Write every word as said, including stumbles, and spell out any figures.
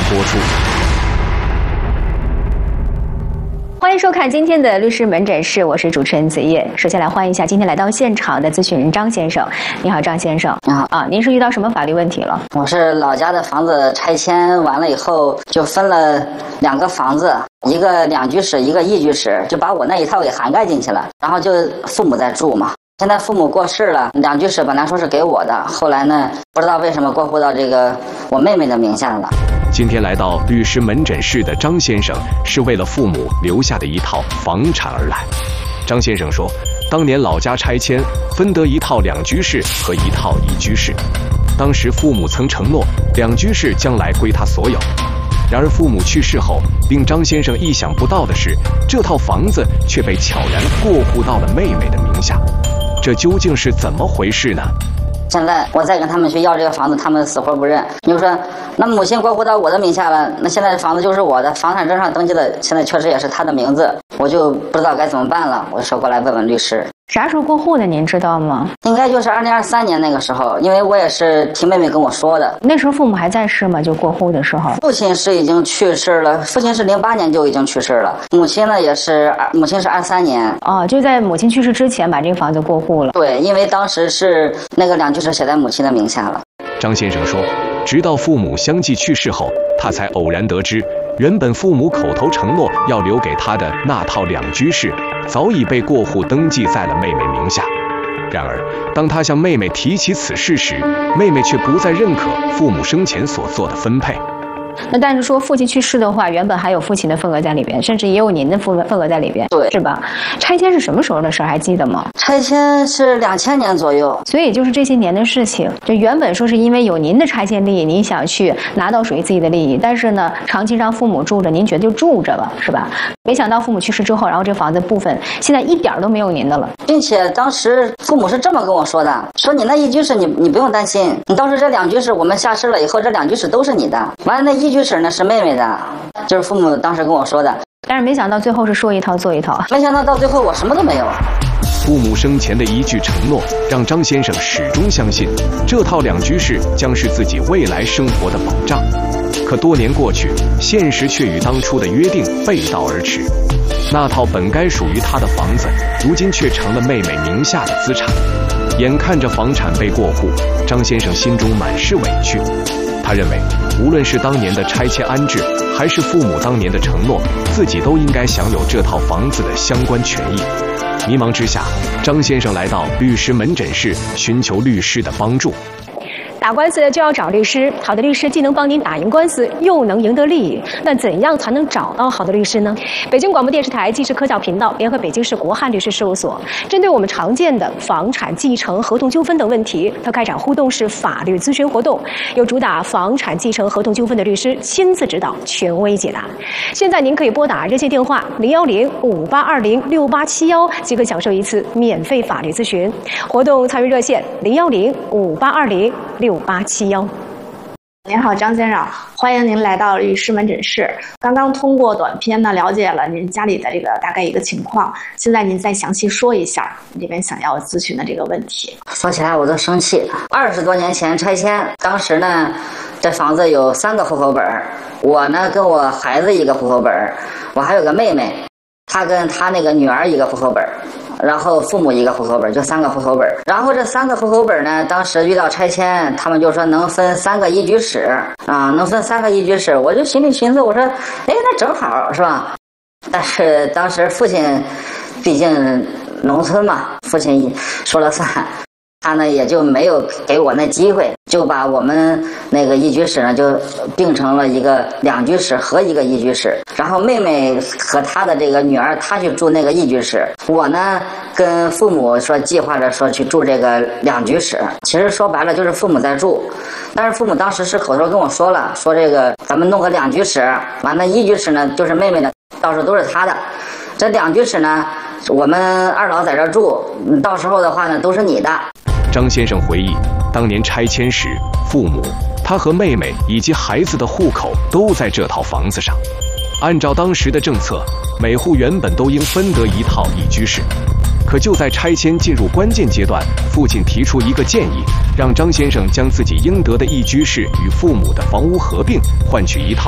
播出。 欢迎收看今天的律师门诊室，我是主持人子叶。首先来欢迎一下今天来到现场的咨询人张先生。你好，张先生。 你好啊，您是遇到什么法律问题了？ 我是老家的房子拆迁完了以后，就分了两个房子，一个两居室，一个一居室，就把我那一套给涵盖进去了。然后就父母在住嘛。现在父母过世了，两居室本来说是给我的，后来呢，不知道为什么过户到这个我妹妹的名下了。 今天来到律师门诊室的张先生是为了父母留下的一套房产而来。张先生说，当年老家拆迁，分得一套两居室和一套一居室。当时父母曾承诺，两居室将来归他所有。然而父母去世后，令张先生意想不到的是，这套房子却被悄然过户到了妹妹的名下。这究竟是怎么回事呢？ 现在我再跟他们去要这个房子，他们死活不认。你就说，那母亲过户到我的名下了，那现在这房子就是我的，房产证上登记的现在确实也是他的名字，我就不知道该怎么办了。我说过来问问律师。 啥时候过户的您知道吗？ 应该就是二零二三年那个时候，因为我也是听妹妹跟我说的。 那时候父母还在世吗？就过户的时候？ 父亲是已经去世了，父亲是零八年就已经去世了，母亲呢也是母亲是二三年。 哦，就在母亲去世之前把这个房子过户了。 对，因为当时是那个两居室写在母亲的名下了。 张先生说，直到父母相继去世后，他才偶然得知，原本父母口头承诺要留给他的那套两居室，早已被过户登记在了妹妹名下。然而，当他向妹妹提起此事时，妹妹却不再认可父母生前所做的分配。 那但是说父亲去世的话，原本还有父亲的份额在里边，甚至也有您的份份额在里边， 对， 是吧？拆迁是什么时候的事儿，还记得吗？ 拆迁是两千年左右， 所以就是这些年的事情。就原本说是因为有您的拆迁利益，您想去拿到属于自己的利益，但是呢，长期让父母住着，您觉得就住着吧，是吧？没想到父母去世之后，然后这房子部分现在一点都没有您的了， 并且当时父母是这么跟我说的，说你那一居室你你不用担心，你到时候这两居室我们下市了以后，这两居室都是你的，完了那一居室呢是妹妹的，就是父母当时跟我说的。 但是没想到最后是说一套做一套， 没想到到最后我什么都没有。 父母生前的一句承诺，让张先生始终相信，这套两居室将是自己未来生活的保障。可多年过去，现实却与当初的约定背道而驰。那套本该属于他的房子，如今却成了妹妹名下的资产。眼看着房产被过户，张先生心中满是委屈。他认为，无论是当年的拆迁安置，还是父母当年的承诺，自己都应该享有这套房子的相关权益。迷茫之下，张先生来到律师门诊室，寻求律师的帮助。 打官司就要找律师，好的律师既能帮您打赢官司，又能赢得利益。那怎样才能找到好的律师呢？北京广播电视台纪实科教频道联合北京市国汉律师事务所，针对我们常见的房产继承、合同纠纷等问题，特开展互动式法律咨询活动，由主打房产继承、合同纠纷的律师亲自指导，权威解答。现在您可以拨打热线电话零幺零五八二零六八七幺，即可享受一次免费法律咨询。活动参与热线零幺零五八二零六八七幺。 您好，张先生，欢迎您来到律师门诊室。刚刚通过短片呢，了解了您家里的这个大概一个情况，现在您再详细说一下你这边想要咨询的这个问题。 说起来我都生气。二十多年前拆迁，当时呢，这房子有三个户口本，我呢跟我孩子一个户口本，我还有个妹妹，她跟她那个女儿一个户口本。然后父母一个户口本，就三个户口本。然后这三个户口本呢，当时遇到拆迁，他们就说能分三个一居室啊，能分三个一居室。我就心里寻思，我说，哎，那正好是吧？但是当时父亲，毕竟农村嘛，父亲说了算。他呢也就没有给我那机会，就把我们那个一居室呢就并成了一个两居室和一个一居室，然后妹妹和她的这个女儿她去住那个一居室，我呢跟父母说计划着说去住这个两居室。其实说白了就是父母在住，但是父母当时是口头跟我说了，说这个咱们弄个两居室，完了一居室呢就是妹妹的，到时候都是她的，这两居室呢我们二老在这住，到时候的话呢都是你的。 张先生回忆，当年拆迁时，父母、他和妹妹以及孩子的户口都在这套房子上。按照当时的政策，每户原本都应分得一套一居室。可就在拆迁进入关键阶段，父亲提出一个建议，让张先生将自己应得的一居室与父母的房屋合并，换取一套